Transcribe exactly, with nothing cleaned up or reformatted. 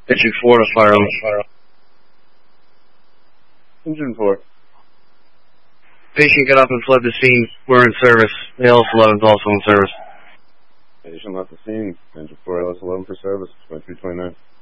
District four to fire alarm. Engine four. Patient got up and fled the scene. We're in service. A L S eleven is also in service. Patient left the scene. Engine four, L S eleven for service. twenty-three twenty-nine.